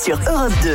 sur Europe 2.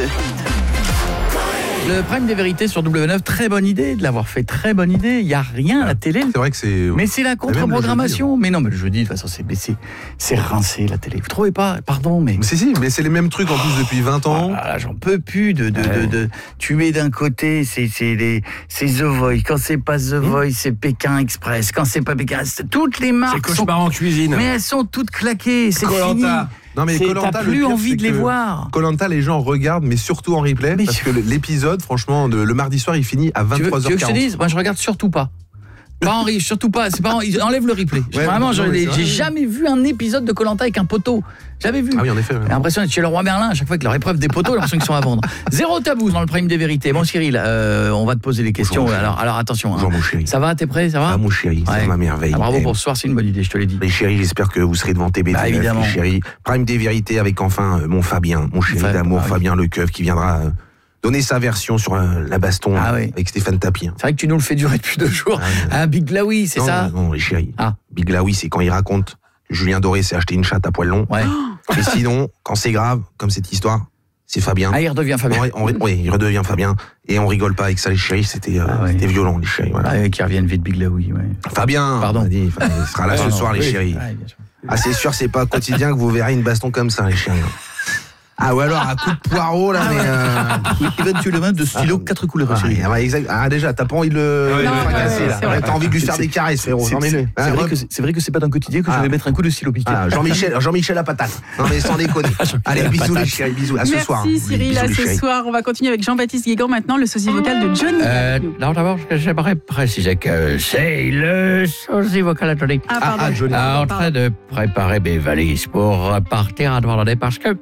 Le Prime des vérités sur W9, très bonne idée de l'avoir fait, très bonne idée. Il n'y a rien à la télé. C'est vrai que c'est... Mais c'est la contre-programmation. Mais non, mais le jeudi, de toute façon, c'est rincé la télé. Vous trouvez pas? Pardon, mais... Si, mais c'est les mêmes trucs en plus depuis 20 ans. Ah, j'en peux plus de tuer d'un côté, c'est The Voice. Quand c'est pas The Voice, c'est Pékin Express. Quand c'est pas Pékin, toutes les marques. C'est Cauchemar en cuisine. Mais elles sont toutes claquées. C'est fini. Non mais Koh-Lanta, t'as plus envie de les voir. Koh-Lanta, les gens regardent, mais surtout en replay, parce que l'épisode, franchement, le mardi soir, il finit à 23h40. Tu veux que je te dise? Moi, je regarde surtout pas. Pas Henri, surtout pas. C'est pas Henri. Enlève le replay. Ouais, vraiment, j'ai jamais vu un épisode de Koh-Lanta avec un poteau. Jamais vu. Ah oui, en effet. J'ai l'impression d'être chez le roi Merlin à chaque fois que leur épreuve des poteaux, j'ai l'impression qu'ils sont à vendre. Zéro tabou dans le Prime des vérités. Bon Cyril, on va te poser des questions. Alors attention. Bonjour mon chéri. Ça va, t'es prêt? Ça va? Ah mon chéri, ça va merveille. Bravo pour ce soir, c'est une bonne idée, je te l'ai dit. Les chéris, j'espère que vous serez devant TB9. Évidemment. Les chéris. Prime des vérités avec enfin mon Fabien, mon chéri d'amour, Fabien Le Keuf, qui viendra donner sa version sur la baston avec Stéphane Tapi. C'est vrai que tu nous le fais durer depuis 2 jours. Big Laoui, c'est ça? Non, les chéris. Big Laoui, c'est quand il raconte que Julien Doré s'est acheté une chatte à poil long. Ouais. Et sinon, quand c'est grave, comme cette histoire, c'est Fabien. Ah, il redevient Fabien. Oui, il redevient Fabien. Et on rigole pas avec ça, les chéris, c'était violent, les chéris. Voilà. Qui reviennent vite, Big Laoui. Ouais. Fabien, pardon. Il sera là ce soir, les chéris. Bien sûr. Ah, c'est sûr, c'est pas quotidien que vous verrez une baston comme ça, les chéris. Ah, ou alors un coup de poireau, là, mais... Éventuellement, de stylo, 4 couleurs, chérie. Exact. Ah, déjà, t'as pas envie de le fracasser, là. T'as envie de lui faire des caresses, frérot. C'est vrai que c'est pas d'un quotidien que je vais mettre un coup de stylo piqué. Jean-Michel la patate. Non, mais sans déconner. Allez, bisous, les chéris, bisous. À ce soir. Merci, Cyril. À ce soir, on va continuer avec Jean-Baptiste Guégan maintenant, le sosie vocal de Johnny. Non, d'abord, j'aimerais préciser que c'est le sosie vocal de Johnny. Johnny. En train de préparer mes valises pour partir à Douarnenez parce que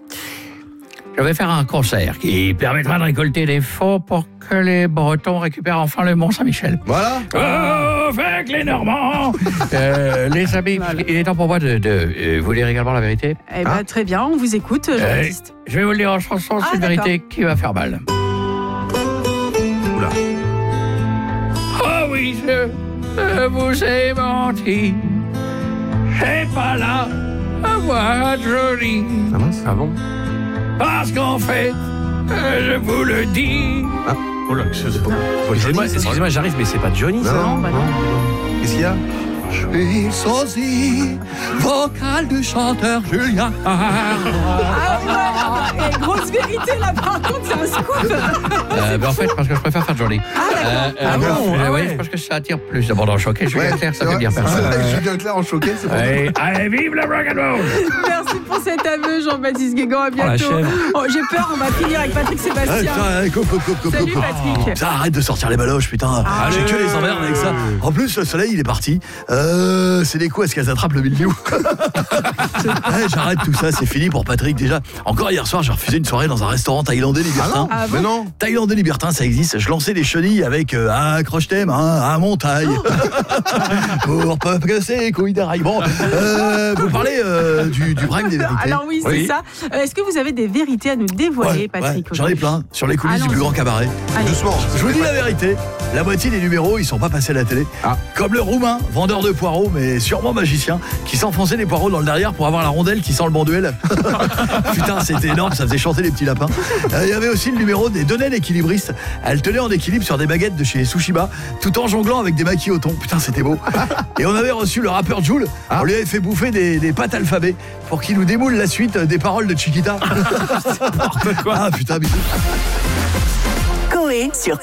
je vais faire un concert qui permettra de récolter des fonds pour que les Bretons récupèrent enfin le Mont-Saint-Michel. Voilà. Avec les Normands. Les amis, il est temps pour moi de vous dire également la vérité. Eh ben, très bien, on vous écoute, Jean-Baptiste. Je vais vous le dire en chanson, c'est une vérité qui va faire mal. Oula. Oh oui, je vous ai menti. J'ai pas la voix jolie. Ah mince. Ah bon? Parce qu'en fait, je vous le dis. Oh là, excusez-moi, j'arrive, mais c'est pas Johnny, ça? Non. Qu'est-ce qu'il y a? Je suis le sosie vocal du chanteur Julien. Et grosse vérité, là, par contre, c'est un scoop. En fait, parce que je préfère faire Johnny. Ouais. Parce que ça attire plus. D'abord dans le choquet, Julien Clerc, ça veut dire personne. Julien Clerc en choquet, c'est pas Allez, vive le rock'n'roll! Merci pour cet aveu, Jean-Baptiste Guégan. À bientôt. J'ai peur, on va finir avec Patrick Sébastien. Salut, Patrick. Ça, arrête de sortir les baloches, putain. J'ai que les emmerdes avec ça. En plus, le soleil, il est parti. C'est des coups, est-ce qu'elles attrapent le milieu? J'arrête tout ça, c'est fini pour Patrick déjà. Encore hier soir, j'ai refusé une soirée dans un restaurant thaïlandais libertin. Mais non. Thaïlandais libertin, ça existe. Je lançais des chenilles avec accroche-t'aime, à mon taille. Pour pas casser les couilles d'araille. Bon, vous parlez du Prime des vérités. Alors oui, c'est ça. Est-ce que vous avez des vérités à nous dévoiler, Patrick? J'en ai plein, sur les coulisses du plus grand cabaret. Doucement. Je vous dis la vérité, la moitié des numéros, ils sont pas passés à la télé. Comme le Roumain, vendeur de poireaux, mais sûrement magicien, qui s'enfonçait des poireaux dans le derrière pour avoir la rondelle qui sent le banduel. Putain, c'était énorme, ça faisait chanter les petits lapins. Il y avait aussi le numéro des deux naines équilibristes. Elles tenaient en équilibre sur des baguettes de chez Sushiba, tout en jonglant avec des maquis au thon. Putain, c'était beau. Et on avait reçu le rappeur Jul. On lui avait fait bouffer des pâtes alphabet pour qu'il nous démoule la suite des paroles de Chiquita. Ah putain, bisous. Coé sur